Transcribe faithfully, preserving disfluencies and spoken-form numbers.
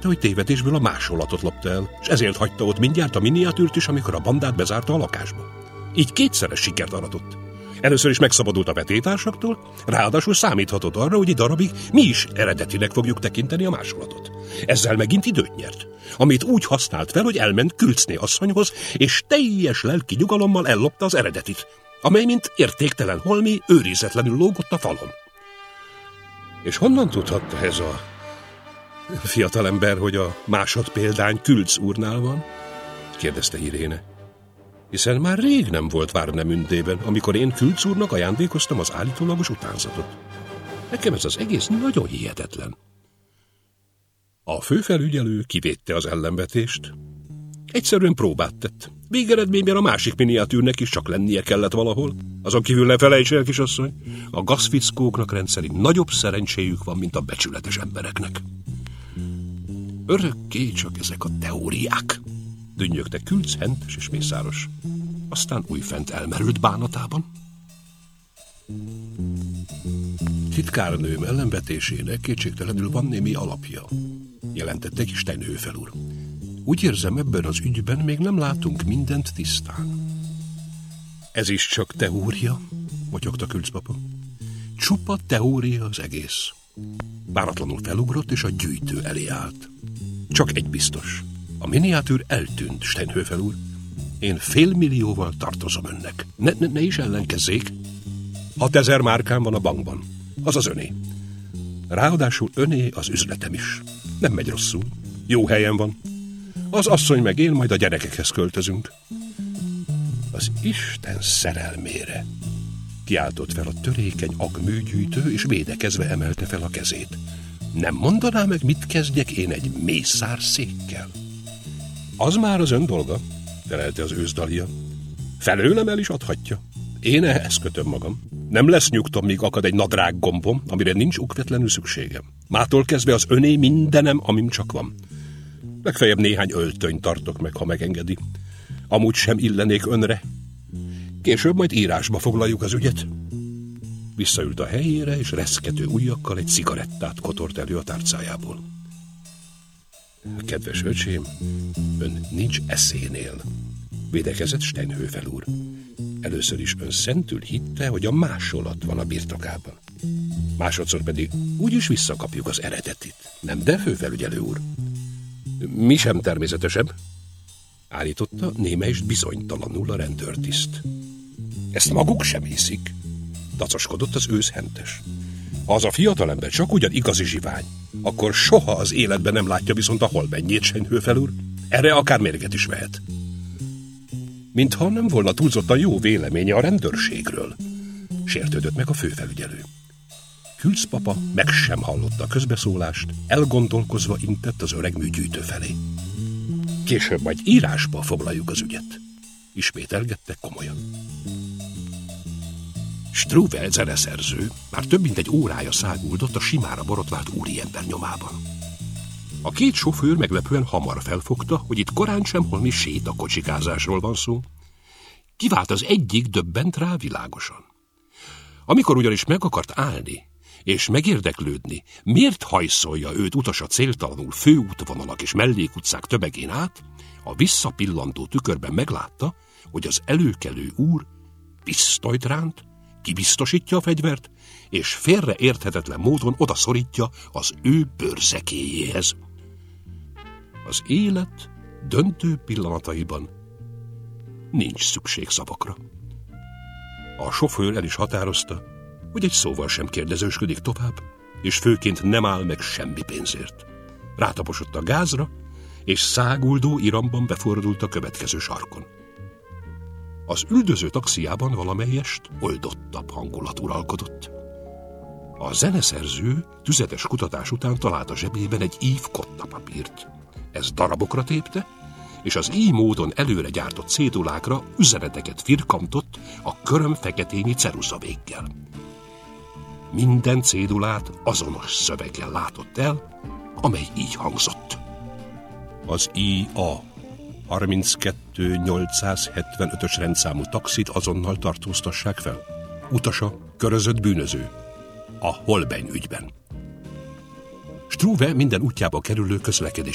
hitte, hogy tévedésből a másolatot lopta el, és ezért hagyta ott mindjárt a miniatűrt is, amikor a bandát bezárta a lakásba. Így kétszeres sikert aratott. Először is megszabadult a vetétársaktól, ráadásul számíthatott arra, hogy egy darabig mi is eredetinek fogjuk tekinteni a másolatot. Ezzel megint időt nyert, amit úgy használt fel, hogy elment Külcné asszonyhoz, és teljes lelki nyugalommal ellopta az eredetit, amely mint értéktelen holmi őrizetlenül lógott a falon. És honnan tudhatta ez a fiatalember, hogy a másodpéldány Külc úrnál van? Kérdezte Iréne. Hiszen már rég nem volt Várnemündében, amikor én Külc úrnak ajándékoztam az állítólagos utánzatot. Nekem ez az egész nagyon hihetetlen. A főfelügyelő kivédte az ellenvetést. Egyszerűen próbát tett. Végeredményben a másik miniatűrnek is csak lennie kellett valahol. Azon kívül ne felejts el, kisasszony, a gazfickóknak rendszerint nagyobb szerencséjük van, mint a becsületes embereknek. Örökké csak ezek a teóriák, dünnyögte Külc hentes és mészáros. Aztán újfent elmerült bánatában. Titkárnőm ellenvetésének kétségtelenül van némi alapja, jelentette ki Steinhöfel úr. Úgy érzem, ebben az ügyben még nem látunk mindent tisztán. Ez is csak teória, motyogta Külc papa. Csupa teória az egész. Váratlanul felugrott, és a gyűjtő elé állt. Csak egy biztos. A miniatűr eltűnt, Steinhöfel úr. Én félmillióval tartozom önnek. Ne, ne, ne is ellenkezzék. Hatezer márkám van a bankban. Az az öné. Ráadásul öné az üzletem is. Nem megy rosszul. Jó helyen van. Az asszony meg én majd a gyerekekhez költözünk. Az Isten szerelmére! Kiáltott fel a törékeny agműgyűjtő, és védekezve emelte fel a kezét. Nem mondaná meg, mit kezdjek én egy mészárszékkel? Az már az ön dolga, felelte az őszdalia. Felőlem el is adhatja. Én ehhez kötöm magam. Nem lesz nyugtom, míg akad egy nadrág gombom, amire nincs okvetlenül szükségem. Mától kezdve az öné mindenem, amim csak van. Legfeljebb néhány öltönyt tartok meg, ha megengedi. Amúgy sem illenék önre. Később majd írásba foglaljuk az ügyet. Visszaült a helyére, és reszkető ujjakkal egy cigarettát kotort elő a tárcájából. Kedves öcsém, ön nincs eszénél, védekezett Steinhöfel úr. Először is ön szentül hitte, hogy a másolat van a birtokában. Másodszor pedig úgyis visszakapjuk az eredetit. Nem, de főfelügyelő úr? Mi sem természetesebb, állította némelyest bizonytalanul a rendőrtiszt. Ezt maguk sem hiszik, dacoskodott az őszhentes. Ha az a fiatalember csak ugyan igazi zsivány, akkor soha az életben nem látja viszont a holmennyét, Steinhöfel úr. Erre akár mérget is vehet. Mintha nem volna túlzottan jó véleménye a rendőrségről, sértődött meg a főfelügyelő. Külc papa meg sem hallotta a közbeszólást, elgondolkozva intett az öreg műgyűjtő felé. Később majd írásba foglaljuk az ügyet, ismételgette komolyan. Struve zeneszerző már több mint egy órája száguldott a simára borotvált úriember nyomában. A két sofőr meglepően hamar felfogta, hogy itt korán sem holmi sétakocsikázásról van szó. Kivált az egyik, döbbent rá világosan. Amikor ugyanis meg akart állni, és megérdeklődni, miért hajszolja őt utasa céltalanul főútvonalak és mellékutcák tömegén át, a visszapillantó tükörben meglátta, hogy az előkelő úr pisztolyt ránt, kibiztosítja a fegyvert, és félreérthetetlen módon odaszorítja az ő bőrszekéjéhez. Az élet döntő pillanataiban nincs szükség szavakra. A sofőr el is határozta, hogy egy szóval sem kérdezősködik tovább, és főként nem áll meg semmi pénzért. Rátaposott a gázra, és száguldó iramban befordult a következő sarkon. Az üldöző taxiában valamelyest oldottabb hangulat uralkodott. A zeneszerző tüzetes kutatás után talált a zsebében egy ív kottapapírt. Ez darabokra tépte, és az így módon előre gyártott cédulákra üzeneteket firkantott a körömfeketényi ceruzavéggel. Minden cédulát azonos szöveggel látott el, amely így hangzott. Az I A harminckettő nyolcszázhetvenötös rendszámú taxit azonnal tartóztassák fel. Utasa körözött bűnöző. A Holbein ügyben. Struve minden útjába kerülő közlekedés